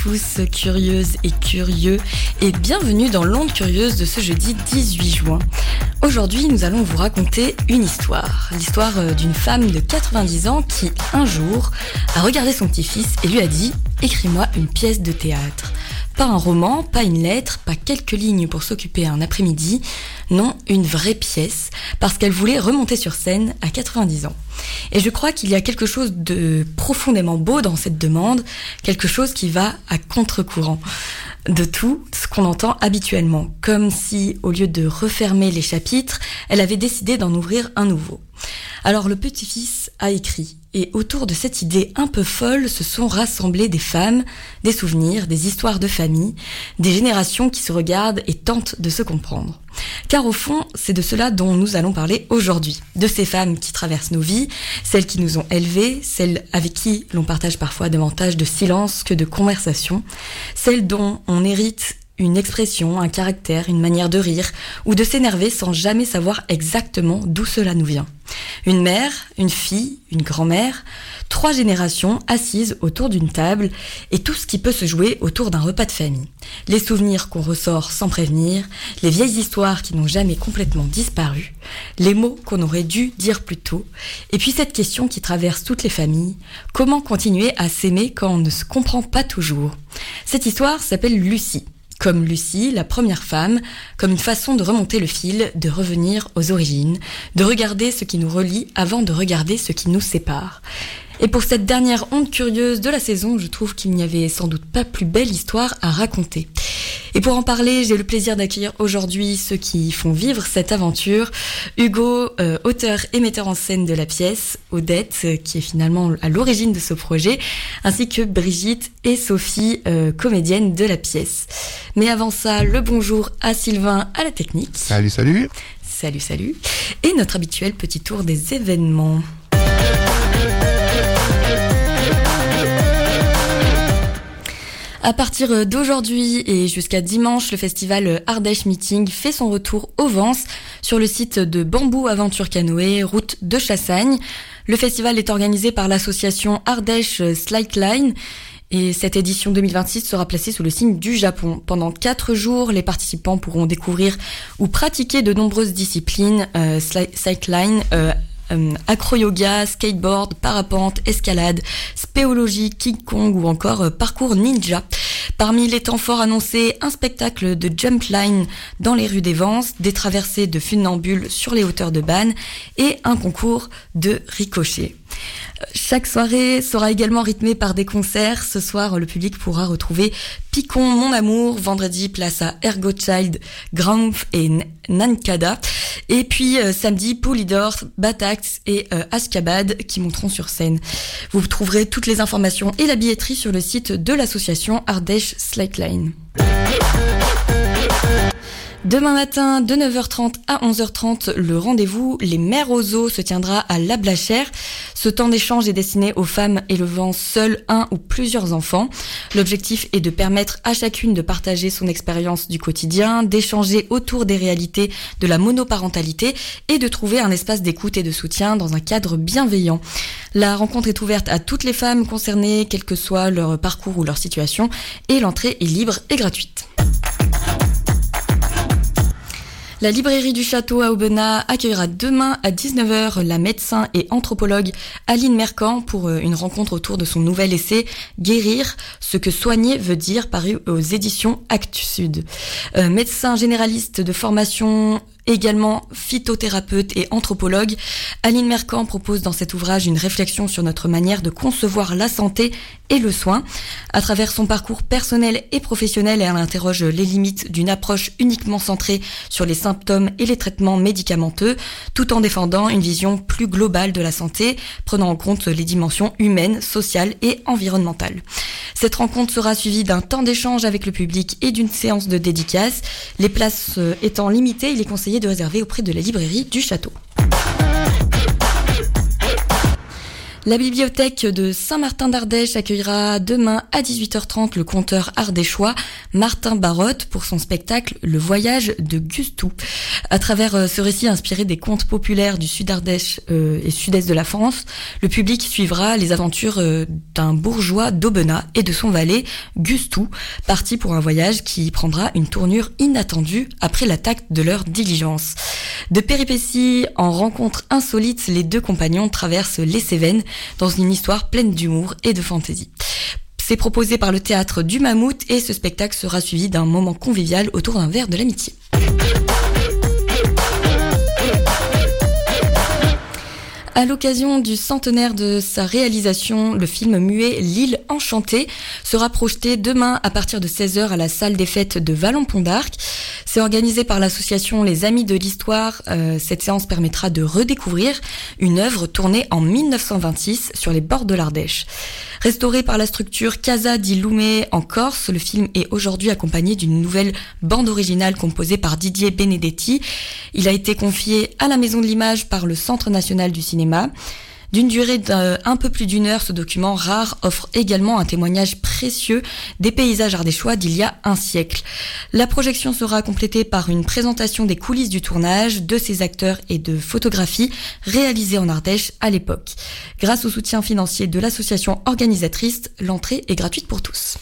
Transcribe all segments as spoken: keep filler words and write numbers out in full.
tous, curieuses et curieux, et bienvenue dans l'Onde Curieuse de ce jeudi dix-huit juin. Aujourd'hui, nous allons vous raconter une histoire. L'histoire d'une femme de quatre-vingt-dix ans qui, un jour, a regardé son petit-fils et lui a dit « Écris-moi une pièce de théâtre ». Pas un roman, pas une lettre, pas quelques lignes pour s'occuper un après-midi. Non, une vraie pièce, parce qu'elle voulait remonter sur scène à quatre-vingt-dix ans. Et je crois qu'il y a quelque chose de profondément beau dans cette demande, quelque chose qui va à contre-courant de tout ce qu'on entend habituellement, comme si, au lieu de refermer les chapitres, elle avait décidé d'en ouvrir un nouveau. Alors le petit-fils a écrit, et autour de cette idée un peu folle se sont rassemblées des femmes, des souvenirs, des histoires de famille, des générations qui se regardent et tentent de se comprendre. Car au fond, c'est de cela dont nous allons parler aujourd'hui, de ces femmes qui traversent nos vies, celles qui nous ont élevées, celles avec qui l'on partage parfois davantage de silence que de conversation, celles dont on hérite une expression, un caractère, une manière de rire ou de s'énerver sans jamais savoir exactement d'où cela nous vient. Une mère, une fille, une grand-mère, trois générations assises autour d'une table et tout ce qui peut se jouer autour d'un repas de famille. Les souvenirs qu'on ressort sans prévenir, les vieilles histoires qui n'ont jamais complètement disparu, les mots qu'on aurait dû dire plus tôt, et puis cette question qui traverse toutes les familles, comment continuer à s'aimer quand on ne se comprend pas toujours ? Cette histoire s'appelle Lucie. Comme Lucie, la première femme, comme une façon de remonter le fil, de revenir aux origines, de regarder ce qui nous relie avant de regarder ce qui nous sépare. Et pour cette dernière onde curieuse de la saison, je trouve qu'il n'y avait sans doute pas plus belle histoire à raconter. Et pour en parler, j'ai le plaisir d'accueillir aujourd'hui ceux qui font vivre cette aventure. Hugo, euh, auteur et metteur en scène de la pièce, Odette, euh, qui est finalement à l'origine de ce projet, ainsi que Brigitte et Sophie, euh, comédiennes de la pièce. Mais avant ça, le bonjour à Sylvain à la technique. Salut, salut. Salut, salut. Et notre habituel petit tour des événements. À partir d'aujourd'hui et jusqu'à dimanche, le festival Ardèche Meeting fait son retour au Vence sur le site de Bambou Aventure Canoë, route de Chassagne. Le festival est organisé par l'association Ardèche Slackline et cette édition deux mille vingt-six sera placée sous le signe du Japon. Pendant quatre jours, les participants pourront découvrir ou pratiquer de nombreuses disciplines, euh, slackline, euh, Euh, acro-yoga, skateboard, parapente, escalade, spéologie, King Kong ou encore euh, parcours ninja. Parmi les temps forts annoncés, un spectacle de jump line dans les rues des Vences, des traversées de funambules sur les hauteurs de Bannes et un concours de ricochet. Chaque soirée sera également rythmée par des concerts. Ce soir, le public pourra retrouver Picon, Mon Amour. Vendredi, place à Ergo Child, Gramph et Nankada. Et puis, euh, samedi, Polydor, Batax et euh, Ashkabad qui monteront sur scène. Vous trouverez toutes les informations et la billetterie sur le site de l'association Ardèche Slackline. Demain matin, de neuf heures trente à onze heures trente, le rendez-vous Les Mères aux Eaux se tiendra à La Blachère. Ce temps d'échange est destiné aux femmes élevant seules un ou plusieurs enfants. L'objectif est de permettre à chacune de partager son expérience du quotidien, d'échanger autour des réalités de la monoparentalité et de trouver un espace d'écoute et de soutien dans un cadre bienveillant. La rencontre est ouverte à toutes les femmes concernées, quel que soit leur parcours ou leur situation, et l'entrée est libre et gratuite. La librairie du Château à Aubenas accueillera demain à dix-neuf heures la médecin et anthropologue Aline Mercant pour une rencontre autour de son nouvel essai « Guérir, ce que soigner veut dire » paru aux éditions Actes Sud. Euh, médecin généraliste de formation, également phytothérapeute et anthropologue, Aline Mercant propose dans cet ouvrage une réflexion sur notre manière de concevoir la santé et le soin. À travers son parcours personnel et professionnel, elle interroge les limites d'une approche uniquement centrée sur les symptômes et les traitements médicamenteux, tout en défendant une vision plus globale de la santé, prenant en compte les dimensions humaines, sociales et environnementales. Cette rencontre sera suivie d'un temps d'échange avec le public et d'une séance de dédicace. Les places étant limitées, il est conseillé de réserver auprès de la librairie du Château. La bibliothèque de Saint-Martin-d'Ardèche accueillera demain à dix-huit heures trente le conteur ardéchois Martin Barotte pour son spectacle Le Voyage de Gustou. À travers ce récit inspiré des contes populaires du sud-Ardèche euh, et sud-est de la France, le public suivra les aventures euh, d'un bourgeois d'Aubenas et de son valet Gustou, parti pour un voyage qui prendra une tournure inattendue après l'attaque de leur diligence. De péripéties en rencontres insolites, les deux compagnons traversent les Cévennes dans une histoire pleine d'humour et de fantaisie. C'est proposé par le théâtre du Mammouth et ce spectacle sera suivi d'un moment convivial autour d'un verre de l'amitié. À l'occasion du centenaire de sa réalisation, le film muet L'Île Enchantée sera projeté demain à partir de seize heures à la salle des fêtes de Vallon-Pont d'Arc. C'est organisé par l'association Les Amis de l'Histoire. Euh, cette séance permettra de redécouvrir une œuvre tournée en mille neuf cent vingt-six sur les bords de l'Ardèche. Restauré par la structure Casa di Lume en Corse, le film est aujourd'hui accompagné d'une nouvelle bande originale composée par Didier Benedetti. Il a été confié à la Maison de l'Image par le Centre national du cinéma. D'une durée d'un peu plus d'une heure, ce document rare offre également un témoignage précieux des paysages ardéchois d'il y a un siècle. La projection sera complétée par une présentation des coulisses du tournage, de ses acteurs et de photographies réalisées en Ardèche à l'époque. Grâce au soutien financier de l'association organisatrice, l'entrée est gratuite pour tous.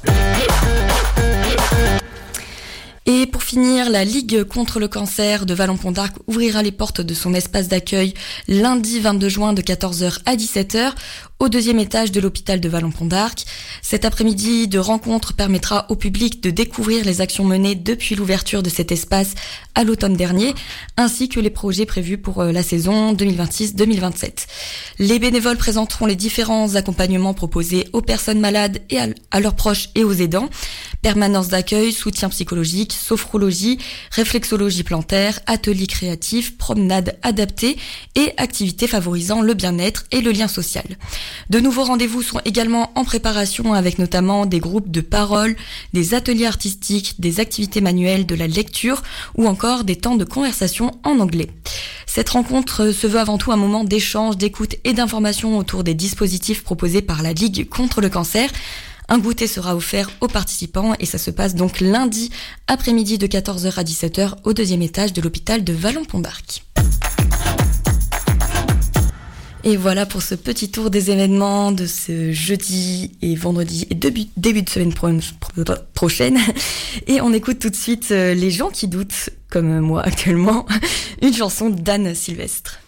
Et pour finir, la Ligue contre le cancer de Vallon-Pont d'Arc ouvrira les portes de son espace d'accueil lundi vingt-deux juin de quatorze heures à dix-sept heures au deuxième étage de l'hôpital de Vallon-Pont d'Arc. Cet après-midi de rencontre permettra au public de découvrir les actions menées depuis l'ouverture de cet espace à l'automne dernier, ainsi que les projets prévus pour la saison deux mille vingt-six deux mille vingt-sept. Les bénévoles présenteront les différents accompagnements proposés aux personnes malades et à leurs proches et aux aidants. Permanence d'accueil, soutien psychologique, sophrologie, réflexologie plantaire, ateliers créatifs, promenades adaptées et activités favorisant le bien-être et le lien social. De nouveaux rendez-vous sont également en préparation avec notamment des groupes de parole, des ateliers artistiques, des activités manuelles, de la lecture ou encore des temps de conversation en anglais. Cette rencontre se veut avant tout un moment d'échange, d'écoute et d'information autour des dispositifs proposés par la Ligue contre le cancer. Un goûter sera offert aux participants et ça se passe donc lundi après-midi de quatorze heures à dix-sept heures au deuxième étage de l'hôpital de Vallon-Pont d'Arc. Et voilà pour ce petit tour des événements de ce jeudi et vendredi et début, début de semaine pro- pro- prochaine. Et on écoute tout de suite Les gens qui doutent, comme moi actuellement, une chanson d'Anne Sylvestre.